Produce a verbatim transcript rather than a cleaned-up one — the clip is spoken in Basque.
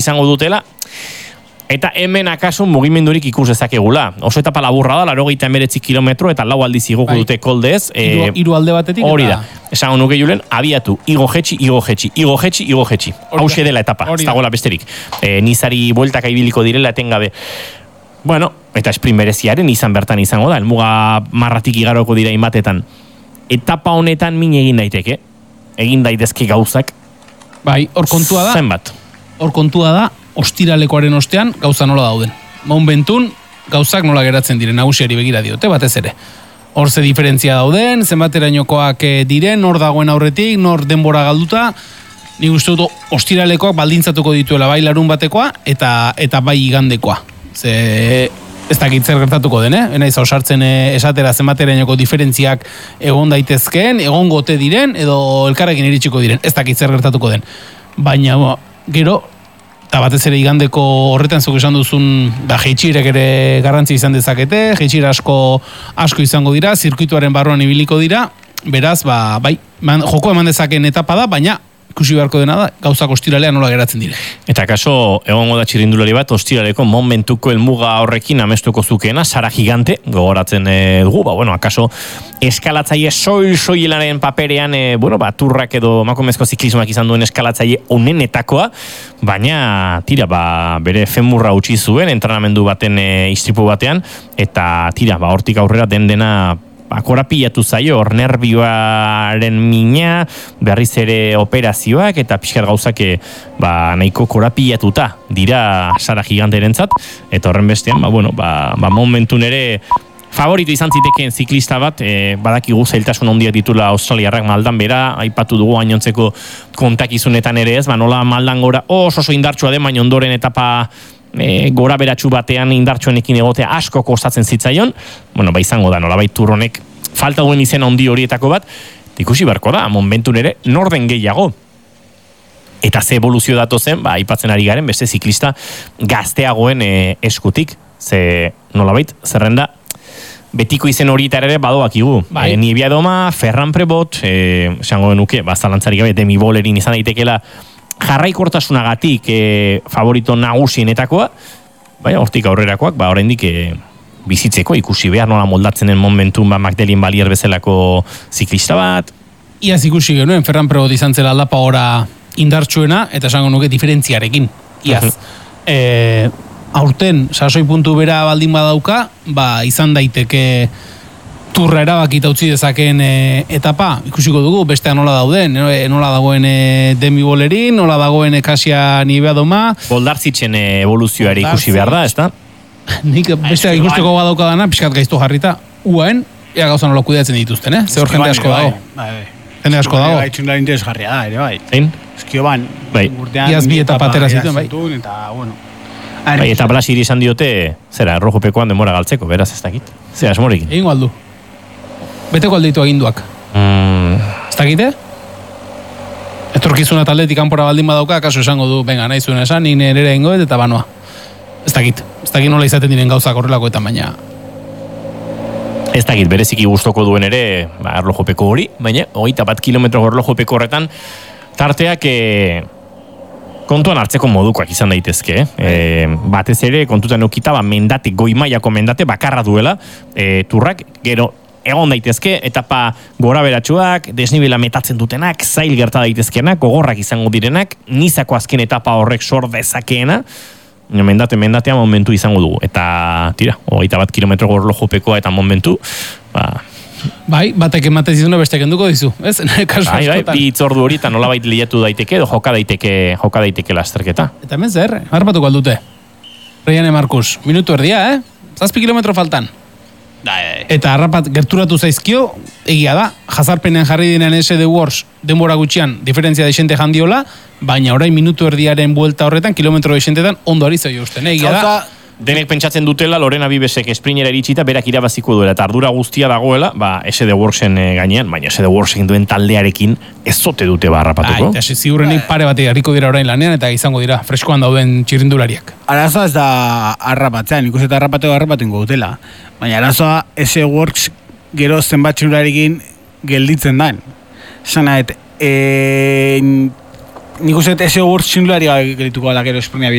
izango dutela, eta hemen akaso mugimendurik ikus dezakegula. Oso etapa laburra da, laurogeita hemeretzi kilometro eta lau aldiz igoko dute koldez. Hiru, hiru alde batetik. Hori da. Esango nuke Julen, abiatu, igo jetxi, igo jetxi, igo jetxi, igo jetxi. Hauxe dela etapa, ez dagoela besterik. E, nizari bueltaka ibiliko direla etengabe. Bueno, eta sprint bereziaren izan bertan izango da, elmuga marratik igaroko dira inbatetan. Etapa honetan min egin daiteke, egin daitezke gauzak. Bai, hor kontua da. Zenbat. Hor kontua da, ostiralekoaren ostean gauza nola dauden. Maun bentun, gauzak nola geratzen diren, nagusiari begira diote, batez ere. Hor ze diferentzia dauden, zenbaterainokoak diren, nor dagoen aurretik, nor denbora galduta, ni uste dut ostiralekoak baldintzatuko dituela bai larun batekoa eta eta bai igandekoa. Ze ez dakit zer gertatuko den, eh? Enaiz osartzen esatera zenbaterainoko diferentziak egon daitezkeen, egon gote diren, edo elkarrekin iritsiko diren, ez dakit zer gertatuko den. Baina, gero, eta batez ere igandeko horretan zuk esan duzun, da jeitxirek ere garrantzi izan dezakete, jeitxir asko asko izango dira, zirkuituaren barruan ibiliko dira, beraz, ba, bai, man, joko eman dezaken etapa da, baina ikusi beharko dena da, gauzak ostiralean nola geratzen dire. Eta kaso, egongo da txirrindulari bat, ostiraleko momentuko helmuga horrekin amestuko zukeena, Sara Gigante, gogoratzen e, dugu, ba, bueno, akaso, eskalatzaile soil-soilaren paperean, e, bueno, ba, turrak edo emakumezko ziklismoak izan duen eskalatzaile onenetakoa, baina, tira, ba, bere femurra utzi zuen, entrenamendu baten e, istripu batean, eta, tira, ba, hortik aurrera den dena, korapilatu zaio, hor nerbioaren mina, berriz ere operazioak, eta pixkar gauzak ba, nahiko korapilatuta dira Sara Giganterentzat, eta horren bestean, ba, bueno, ba, ba momentun ere favorito izan zitekeen ziklista bat, e, badakigu zailtasun handiak ditula australiarrak maldan bera, aipatu dugu gainontzeko kontakizunetan ere ez, ba, nola maldan gora oso oso indartsua den, baina ondoren etapa E, gora beratxu batean indartsuenekin egotea asko kostatzen zitzaion, bueno, ba izango da, nolabait turronek falta duen izena handi horietako bat, ikusi beharko da, momentun ere, norden gehiago. Eta ze evoluzio datu zen, ba, aipatzen ari garen, beste ziklista gazteagoen e, eskutik, ze nolabait, zerrenda, betiko izen horietara ere badoak igu. Bai. E, Nibia Doma, Ferran Prebot, e, esango genuke, ba, zalantzari gabe, Demi Bollerin izan daitekela, jarraikortasunagatik e, favorito nagusienetakoa, bai, hortik aurrerakoak, ba, oraindik e, bizitzeko ikusi behar nola moldatzen den momentun, ba, Magdalene Balier bezalako ziklista bat. Iaz ikusi genuen, Ferran Prebot izan zela aldapa ora indartsuena, eta esango nuke diferentziarekin, iaz. e, aurten, sasoi puntu bera baldin badauka, ba, izan daiteke turra erabakita utzi dezakeen e, etapa, ikusiko dugu, bestean nola dauden, nola dagoen e, Demi Bollerin, nola dagoen Kasia Nibea Doma. Boldartzitzen evoluzioari ikusi behar da, ez da? Nik besteak ikusteko badauka dana, pixkat gaiztu jarrita, uaen, ea gauza nola kudeatzen dituzten, eh? Ze hor jende asko dago. Jende asko dago. Gaitxun da interesgarria da, ere bai. Zein? Eskioban, urtean... Iaz bi etapa atera zituen, bai. Eta, bueno... Bai, eta Blasiri izan diote, zera, errojopekoan denbora galtzeko, beraz ez dakit. Zera, esmorekin. Egingo aldu. Beteko alditu aginduak. Mm. Ez dakite? Etorkizuna taldetik kanpora baldin badauka, kaso esango du, venga, nahi zuen esan, nik nire egingo eta banoa. Ez dakit. Ez dakit nola izaten diren gauzak horrelakoetan, baina... Ez dakit, bereziki gustoko duen ere, ba, erlojopeko hori, baina, hogeita bat kilometro erlojopeko horretan, tarteak e, kontuan hartzeko modukoak izan daitezke. Eh? E, batez ere, kontutan eukita, ba, mendate, goi-mailako mendate bakarra duela, e, turrak, gero, egon daitezke, etapa gora beratxuak, desnibela metatzen dutenak, zail gerta daitezkenak, gogorrak izango direnak, nizako azken etapa horrek sor dezakeena, mendate, mendatea momentu izango dugu. Eta, tira, hogeita bat kilometro gorlojopekoa eta momentu, ba... Bai, batek ematen zizuna beste kenduko dizu, ez? Bai, bai, bi itzordu hori eta nolabait liatu daiteke, edo joka daiteke, joka daiteke lasterketa. Eta hemen zer, harpatuko aldute. Reiane Markus, minutu erdia, eh? Zazpi kilometro faltan. Eta harrapat gerturatu zaizkio, egia da, jazarpenean jarri dinean S D Wars denbora gutxian diferentzia deixente jandiola, baina orain minutu erdiaren buelta horretan, kilometro deixentetan ondo ari zaio usten, egia da. Denek pentsatzen dutela, Lorena Bibesek esprinera iritsita berak irabaziko duela, eta ardura guztia dagoela, ba, S D Worksen e, gainean, baina S D Worksen duen taldearekin ez zote dute ba harrapatuko. Eta ziurrenik pare bat harriko dira orain lanean, eta izango dira freskoan dauden txirrindulariak. Arazoa ez da harrapatzean, ikusi eta harrapateko harrapatengo dutela. Baina arazoa S D Works gero zenbat txirrindularekin gelditzen dan. Zana, et, e, nik uste S D Works txirrindularia geldituko da gero esprinia